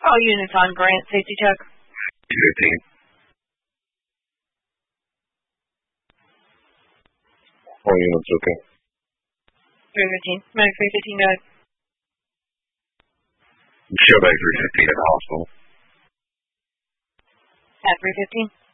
All units on Grant, safety check. 215. All units okay. 315. Medic 315, go ahead. Show back 315 at the hospital. At 315.